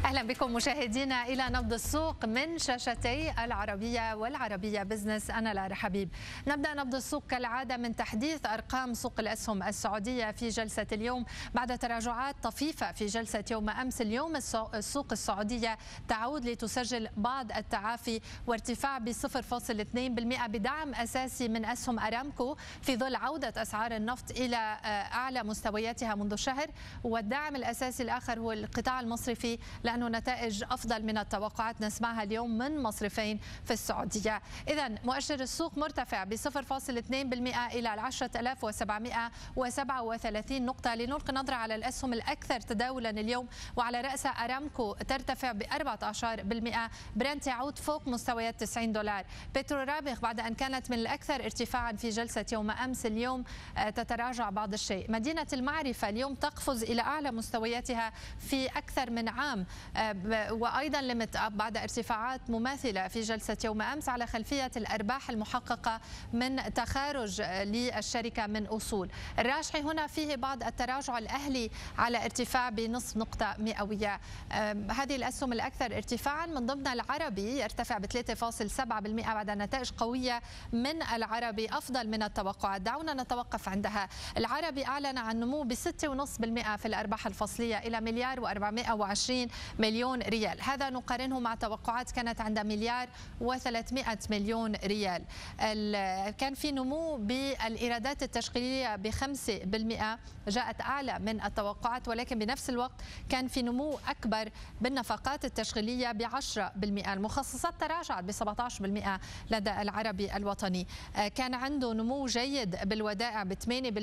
أهلا بكم مشاهدينا إلى نبض السوق من شاشتي العربية والعربية بزنس. أنا لارا حبيب. نبدأ نبض السوق كالعادة من تحديث أرقام سوق الأسهم السعودية في جلسة اليوم بعد تراجعات طفيفة في جلسة يوم أمس. اليوم السوق السعودية تعود لتسجل بعض التعافي وارتفاع ب 0.2% بدعم أساسي من أسهم أرامكو في ظل عودة أسعار النفط إلى أعلى مستوياتها منذ شهر، والداعم الأساسي الآخر هو القطاع المصرفي لأنه نتائج أفضل من التوقعات نسمعها اليوم من مصرفين في السعودية. إذا مؤشر السوق مرتفع ب 0.2% إلى 10737 نقطة. لنلقي نظرة على الأسهم الأكثر تداولا اليوم وعلى رأسها أرامكو ترتفع ب 14%، برنت يعود فوق مستويات $90، بترو رابغ بعد أن كانت من الأكثر ارتفاعا في جلسة يوم أمس اليوم تتراجع بعض الشيء. مدينة المعرفة اليوم تقفز إلى أعلى مستوياتها في أكثر من عام، وأيضا ليمت أب بعد ارتفاعات مماثلة في جلسة يوم أمس على خلفية الأرباح المحققة من تخارج للشركة من أصول. الراجحي هنا فيه بعض التراجع الأهلي على ارتفاع بنصف نقطة مئوية. هذه الأسهم الأكثر ارتفاعا من ضمن العربي يرتفع ب 3.7% بعد نتائج قوية من العربي أفضل من التوقعات. دعونا نتوقف عندها. العربي أعلن عن نمو ب 6.5% في الأرباح الفصلية إلى $1,420 مليون ريال. هذا نقارنه مع توقعات كانت عند $1,300 مليون ريال. كان في نمو بالإيرادات التشغيلية ب 5%، جاءت أعلى من التوقعات، ولكن بنفس الوقت كان في نمو أكبر بالنفقات التشغيلية ب 10%. المخصصات تراجعت ب 17% لدى العربي الوطني. كان عنده نمو جيد بالودائع ب 8%،